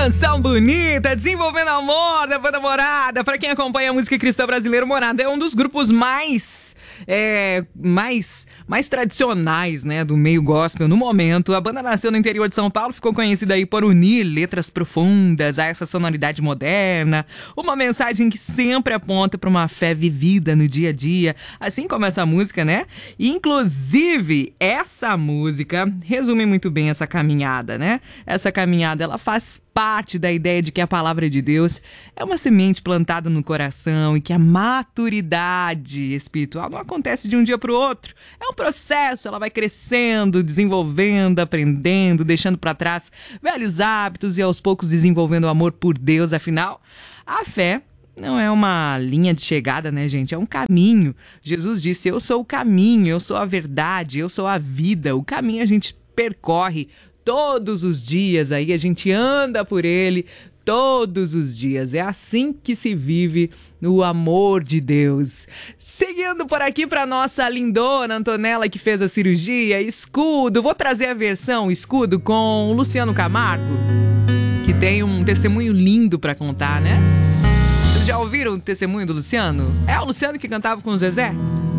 Canção bonita, desenvolvendo amor da banda Morada. Pra quem acompanha a música cristã brasileira, Morada é um dos grupos mais tradicionais, né, do meio gospel no momento. A banda nasceu no interior de São Paulo, ficou conhecida aí por unir letras profundas a essa sonoridade moderna, uma mensagem que sempre aponta para uma fé vivida no dia a dia, assim como essa música, né? E, inclusive, essa música resume muito bem essa caminhada, né? Essa caminhada, ela faz parte da ideia de que a palavra de Deus é uma semente plantada no coração e que a maturidade espiritual não acontece de um dia para o outro. É um processo, ela vai crescendo, desenvolvendo, aprendendo, deixando para trás velhos hábitos e aos poucos desenvolvendo o amor por Deus. Afinal, a fé não é uma linha de chegada, né, gente? É um caminho. Jesus disse: eu sou o caminho, eu sou a verdade, eu sou a vida. O caminho a gente percorre todos os dias, aí a gente anda por ele todos os dias. É assim que se vive no amor de Deus. Seguindo por aqui para nossa lindona Antonella, que fez a cirurgia, Escudo. Vou trazer a versão Escudo com o Luciano Camargo, que tem um testemunho lindo para contar, né? Vocês já ouviram o testemunho do Luciano? É o Luciano que cantava com o Zezé?